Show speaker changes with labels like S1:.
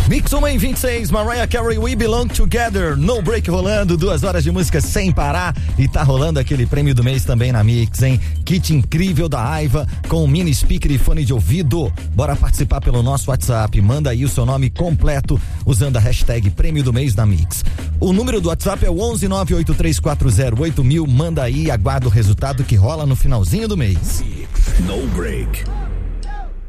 S1: Mix 1 em 26, Mariah Carey, We Belong Together, No Break rolando, 2 horas de música sem parar e tá rolando aquele prêmio do mês também na Mix, hein? Kit incrível da Aiva com mini speaker e fone de ouvido. Bora participar pelo nosso WhatsApp, manda aí o seu nome completo usando a hashtag prêmio do mês da Mix. O número do WhatsApp é o 11983408000, manda aí e aguarda o resultado que rola no finalzinho do mês.
S2: No Break.